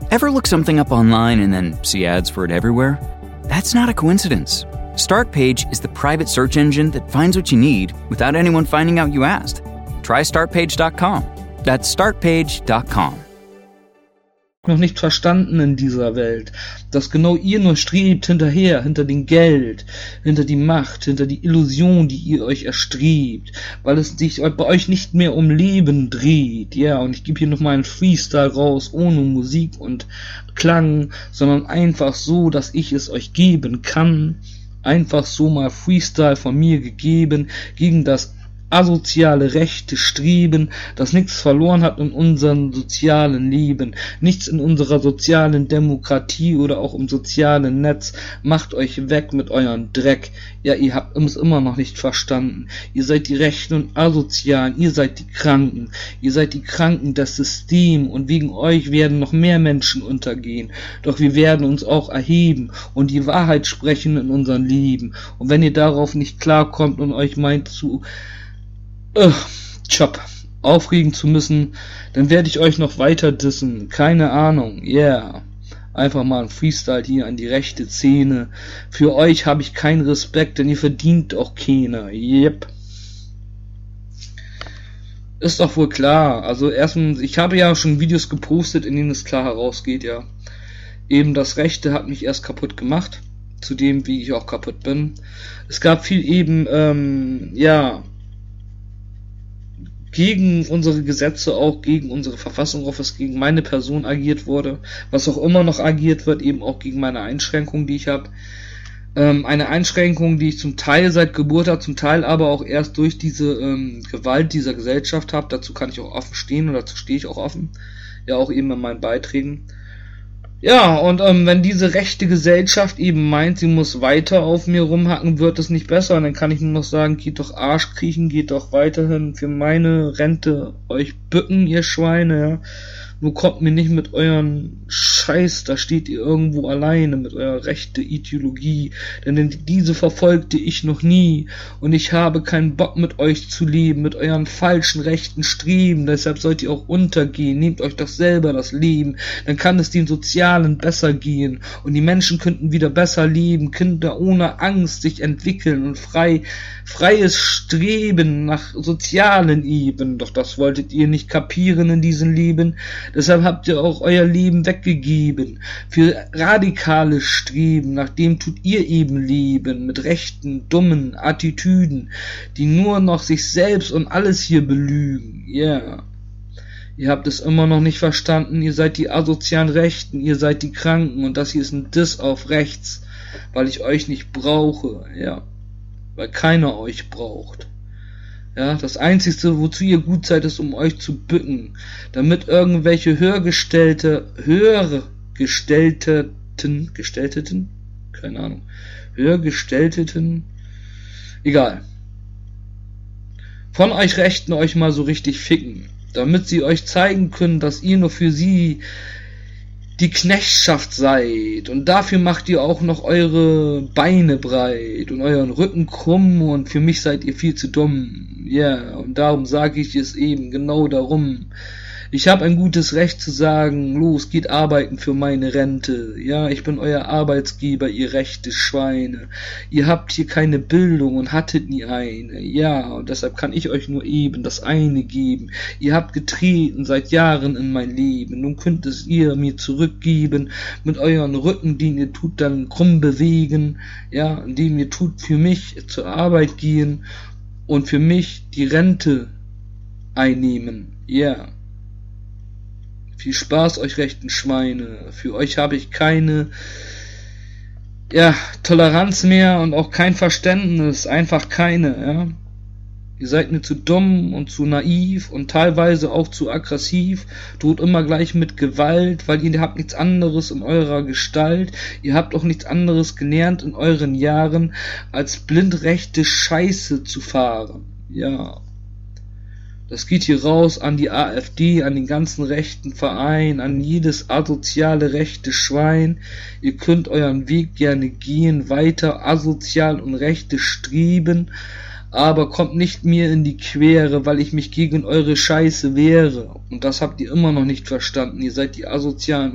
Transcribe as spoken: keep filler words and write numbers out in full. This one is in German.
Ever look something up online and then see ads for it everywhere? That's not a coincidence. Startpage is the private search engine that finds what you need without anyone finding out you asked. Try startpage dot com. That's startpage dot com. Noch nicht verstanden in dieser Welt, dass genau ihr nur strebt hinterher, hinter dem Geld, hinter die Macht, hinter die Illusion, die ihr euch erstrebt, weil es sich bei euch nicht mehr um Leben dreht, ja, und ich gebe hier nochmal einen Freestyle raus, ohne Musik und Klang, sondern einfach so, dass ich es euch geben kann, einfach so mal Freestyle von mir gegeben, gegen das asoziale rechte Streben, das nichts verloren hat in unserem sozialen Leben, nichts in unserer sozialen Demokratie oder auch im sozialen Netz. Macht euch weg mit euren Dreck. Ja, ihr habt es immer noch nicht verstanden. Ihr seid die Rechten und Asozialen, ihr seid die Kranken, ihr seid die Kranken des Systems und wegen euch werden noch mehr Menschen untergehen. Doch wir werden uns auch erheben und die Wahrheit sprechen in unserem Leben. Und wenn ihr darauf nicht klarkommt und euch meint zu Uh, Job aufregen zu müssen, dann werde ich euch noch weiter dissen. Keine Ahnung, yeah. Einfach mal ein Freestyle hier an die rechte Szene. Für euch habe ich keinen Respekt, denn ihr verdient auch keiner. Yep. Ist doch wohl klar. Also erstens, ich habe ja schon Videos gepostet, in denen es klar herausgeht, ja. Eben das Rechte hat mich erst kaputt gemacht. Zu dem, wie ich auch kaputt bin. Es gab viel eben, ähm, ja, gegen unsere Gesetze, auch gegen unsere Verfassung, auf was gegen meine Person agiert wurde, was auch immer noch agiert wird, eben auch gegen meine Einschränkung, die ich habe. Ähm, eine Einschränkung, die ich zum Teil seit Geburt habe, zum Teil aber auch erst durch diese ähm, Gewalt dieser Gesellschaft habe. Dazu kann ich auch offen stehen und dazu stehe ich auch offen. Ja, auch eben in meinen Beiträgen. Ja, und ähm, wenn diese rechte Gesellschaft eben meint, sie muss weiter auf mir rumhacken, wird es nicht besser. Und dann kann ich nur noch sagen, geht doch Arsch kriechen, geht doch weiterhin für meine Rente euch bücken, ihr Schweine, ja. Nur kommt mir nicht mit euren Scheiß, da steht ihr irgendwo alleine, mit eurer rechte Ideologie, denn diese verfolgte ich noch nie und ich habe keinen Bock mit euch zu leben, mit euren falschen rechten Streben, deshalb sollt ihr auch untergehen, nehmt euch doch selber das Leben, dann kann es den Sozialen besser gehen und die Menschen könnten wieder besser leben, Kinder ohne Angst sich entwickeln und frei, freies Streben nach sozialen Ebenen, doch das wolltet ihr nicht kapieren in diesem Leben. Deshalb habt ihr auch euer Leben weggegeben für radikale Streben, nach dem tut ihr eben leben, mit rechten, dummen Attitüden, die nur noch sich selbst und alles hier belügen. Ja, yeah. Ihr habt es immer noch nicht verstanden, ihr seid die asozialen Rechten, ihr seid die Kranken und das hier ist ein Diss auf rechts, weil ich euch nicht brauche, ja, weil keiner euch braucht. Ja, das Einzige, wozu ihr gut seid, ist, um euch zu bücken, damit irgendwelche höhergestellte, höhergestellten, gestellteten, keine Ahnung, höhergestellteten, egal, von euch Rechten euch mal so richtig ficken, damit sie euch zeigen können, dass ihr nur für sie die Knechtschaft seid und dafür macht ihr auch noch eure Beine breit und euren Rücken krumm und für mich seid ihr viel zu dumm. Ja, yeah, und darum sage ich es eben, genau darum. Ich habe ein gutes Recht zu sagen, los, geht arbeiten für meine Rente. Ja, ich bin euer Arbeitsgeber, ihr rechte Schweine. Ihr habt hier keine Bildung und hattet nie eine. Ja, und deshalb kann ich euch nur eben das eine geben. Ihr habt getreten seit Jahren in mein Leben. Nun könnt es ihr mir zurückgeben, mit euren Rücken, den ihr tut, dann krumm bewegen. Ja, indem ihr tut für mich zur Arbeit gehen und für mich die Rente einnehmen. Ja. Viel Spaß, euch rechten Schweine. Für euch habe ich keine, ja, Toleranz mehr und auch kein Verständnis. Einfach keine, ja. Ihr seid mir zu dumm und zu naiv und teilweise auch zu aggressiv. Droht immer gleich mit Gewalt, weil ihr habt nichts anderes in eurer Gestalt. Ihr habt auch nichts anderes gelernt in euren Jahren, als blind rechte Scheiße zu fahren. Ja. Das geht hier raus an die AfD, an den ganzen rechten Verein, an jedes asoziale rechte Schwein. Ihr könnt euren Weg gerne gehen, weiter asozial und rechte streben, aber kommt nicht mir in die Quere, weil ich mich gegen eure Scheiße wehre. Und das habt ihr immer noch nicht verstanden. Ihr seid die asozialen